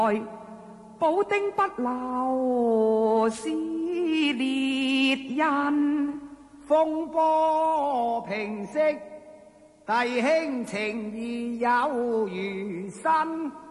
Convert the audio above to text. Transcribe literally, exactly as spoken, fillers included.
保丁不留是烈人， 風波平息，弟兄情誼有如新。